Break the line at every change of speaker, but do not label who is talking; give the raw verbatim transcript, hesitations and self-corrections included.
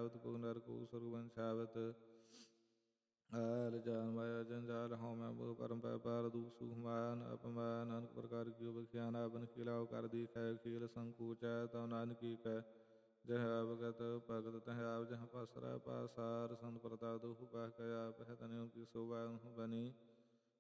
ਆਵਤ ਕੋ ਨਰ ਕੋ ਸੁਰਗ ਵੰਸ਼ਾਵਤ ਆਲ ਜਾਨ ਮਾਇਆ ਜੰਜਾਲ ਹਉ ਮੈਂ ਬੋ ਪਰਮ ਪੈ ਪਾਰ ਦੂਖ ਸੁਖ ਮਾਇਆ ਨ ਅਪਮਾਇਆ ਨਾਨਕ ਪ੍ਰਕਾਰ ਕੀ ਬਖਿਆ ਨਾ ਬਨ ਖਿਲਾਓ ਕਰ ਦੀਖੈ ਖੀਲ ਸੰਕੂਚੈ ਤਉ ਨਾਨਕੀ ਕੈ ਜਹ ਅਵਗਤ ਭਗਤ ਤਹ ਆਪ ਜਹ ਪਸਰੈ ਪਾਸਾਰ ਸੰਤ ਪ੍ਰਤਾਪ ਦੁਖ ਪਾਹ ਕੈ ਆਪ ਹੈ ਤਨਿ ਕੀ ਸੋਭਾ ਬਨੀ